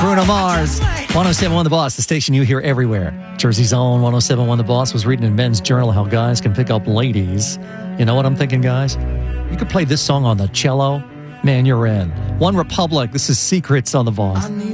Bruno Mars. 107.1 The Boss, the station you hear everywhere. Jersey's own 107.1 The Boss was reading in Men's Journal how guys can pick up ladies. You know what I'm thinking, guys? You could play this song on the cello. Man, you're in. One Republic, this is Secrets on The Boss.